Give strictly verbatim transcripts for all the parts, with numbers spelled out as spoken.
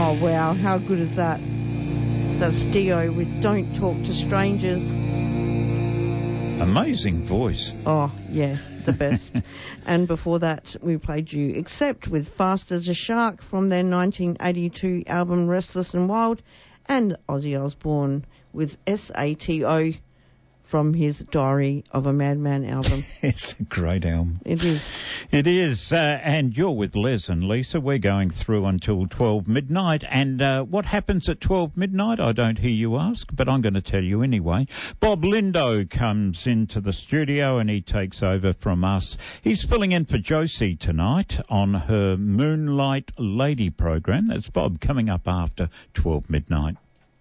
Oh, wow. How good is that? That's Dio with Don't Talk to Strangers. Amazing voice. Oh, yeah, the best. And before that, we played you Accept with Fast as a Shark from their nineteen eighty-two album Restless and Wild, and Ozzy Osbourne with S A T O from his Diary of a Madman album. It's a great album. It is. It is. Uh, and you're with Les and Lisa. We're going through until twelve midnight. And uh, what happens at twelve midnight? I don't hear you ask, but I'm going to tell you anyway. Bob Lindo comes into the studio and he takes over from us. He's filling in for Josie tonight on her Moonlight Lady program. That's Bob coming up after twelve midnight.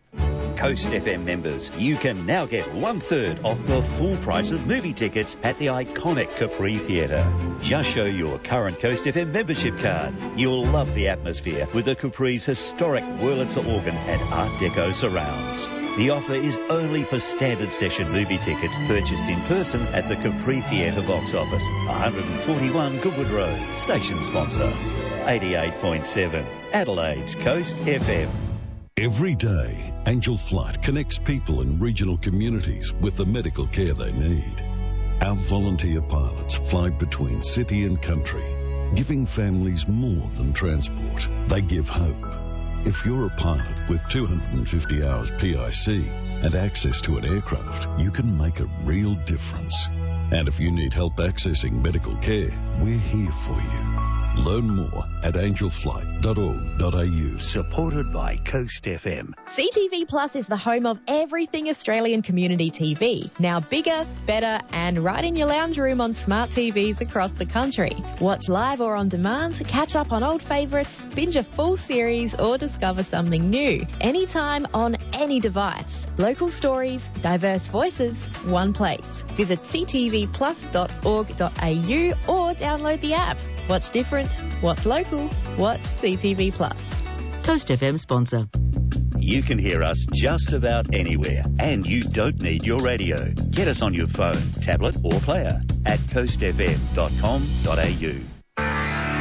Coast F M members, you can now get one-third off the full price of movie tickets at the iconic Capri Theatre. Just show your current Coast F M membership card. You'll love the atmosphere with the Capri's historic Wurlitzer organ and Art Deco surrounds. The offer is only for standard session movie tickets purchased in person at the Capri Theatre box office, one forty-one Goodwood Road, station sponsor. eighty-eight point seven, Adelaide's Coast F M. Every day, Angel Flight connects people in regional communities with the medical care they need. Our volunteer pilots fly between city and country, giving families more than transport. They give hope. If you're a pilot with two hundred fifty hours P I C and access to an aircraft, you can make a real difference. And if you need help accessing medical care, we're here for you. Learn more at angel flight dot org dot a u. Supported by Coast F M. C T V Plus is the home of everything Australian community T V. Now bigger, better, and right in your lounge room on smart T Vs across the country. Watch live or on demand, catch up on old favourites, binge a full series, or discover something new. Anytime on any device. Local stories, diverse voices, one place. Visit c t v plus dot org dot a u or download the app. Watch different, watch local, watch C T V Plus. Coast F M sponsor. You can hear us just about anywhere, and you don't need your radio. Get us on your phone, tablet or player at coast f m dot com dot a u.